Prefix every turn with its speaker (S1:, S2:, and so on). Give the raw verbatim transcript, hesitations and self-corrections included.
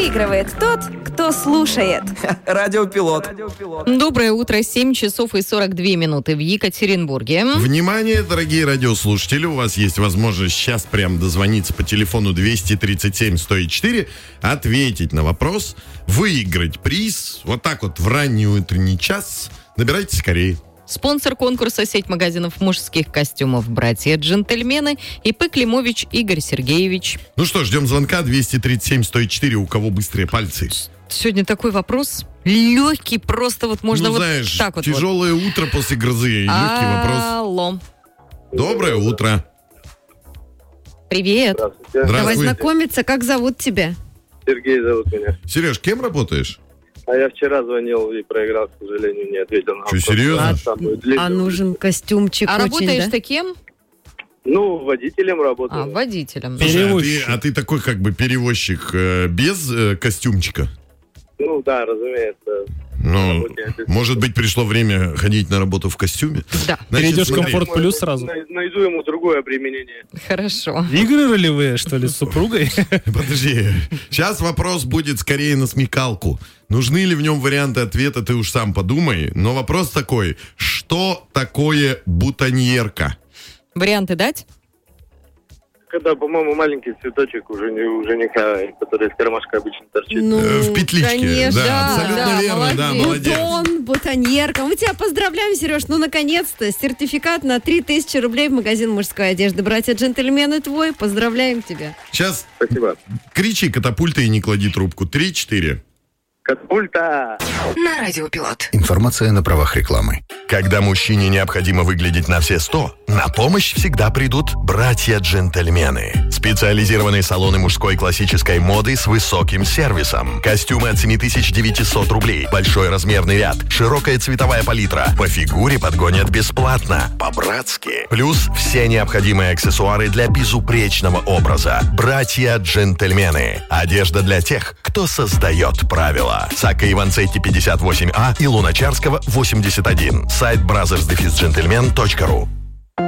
S1: Выигрывает тот, кто слушает.
S2: Радиопилот.
S3: Доброе утро, семь часов и сорок две минуты в Екатеринбурге.
S4: Внимание, дорогие радиослушатели, у вас есть возможность сейчас прям дозвониться по телефону двести тридцать семь сто четыре, ответить на вопрос, выиграть приз. Вот так вот в ранний утренний час. Набирайте скорее.
S3: Спонсор конкурса — сеть магазинов мужских костюмов «Братья-джентльмены» и П. Климович Игорь Сергеевич.
S4: Ну что, ждем звонка двести тридцать семь сто четыре, у кого быстрые пальцы.
S3: Сегодня такой вопрос легкий, просто вот можно
S4: ну,
S3: вот
S4: знаешь,
S3: так вот.
S4: тяжелое вот. утро после грозы, легкий вопрос.
S3: Алло.
S4: Доброе утро.
S3: Привет.
S5: Здравствуйте.
S4: Здравствуй.
S1: Давай знакомиться, как зовут тебя?
S5: Сергей зовут меня.
S4: Сереж, кем работаешь?
S5: А я вчера звонил и проиграл, к сожалению, не ответил на вопрос.
S4: Что, серьезно?
S5: Самую длинную.
S1: А нужен костюмчик
S3: А
S1: очень,
S3: работаешь
S1: да?
S3: ты кем?
S5: Ну, водителем
S3: А,
S5: работаю.
S3: водителем.
S4: Слушай, а, ты, а ты такой как бы перевозчик э, без э, костюмчика?
S5: Ну, да, разумеется.
S4: Ну,
S5: Работе без-
S4: может быть, пришло время ходить на работу в костюме?
S3: Да,
S4: Значит,
S6: Перейдешь в
S4: смотри.
S6: комфорт плюс сразу.
S5: Най- Найду ему другое применение.
S3: хорошо.
S6: Игры ролевые, что ли, с супругой?
S4: Подожди, сейчас вопрос будет скорее на смекалку. Нужны ли в нем варианты ответа, ты уж сам подумай. Но вопрос такой, что такое бутоньерка?
S3: Варианты дать?
S5: Когда, по-моему, маленький цветочек уже не у жениха, который из кармашка обычно торчит.
S1: Ну,
S4: Э, в петличке.
S1: конечно.
S4: Да, абсолютно
S3: да,
S4: верно, да, молодец.
S1: Бутон, бутоньерка. Мы тебя поздравляем, Сереж. Ну, наконец-то, сертификат на три тысячи рублей в магазин мужской одежды. Братья-джентльмены твой, поздравляем тебя.
S4: Сейчас
S5: Спасибо.
S4: кричи катапульта и не клади трубку. Три-четыре.
S5: Катапульта!
S7: На Радиопилот.
S8: Информация на правах рекламы.
S9: Когда мужчине необходимо выглядеть на все сто, на помощь всегда придут братья-джентльмены. Специализированные салоны мужской классической моды с высоким сервисом. Костюмы от семь тысяч девятьсот рублей. Большой размерный ряд. Широкая цветовая палитра. По фигуре подгонят бесплатно. По-братски. Плюс все необходимые аксессуары для безупречного образа. Братья-джентльмены. Одежда для тех, кто создает правила. Сака Иванцетти пятьдесят восемь А и Луначарского восемьдесят один. Сайт бразерс дефис джентльмен точка ру.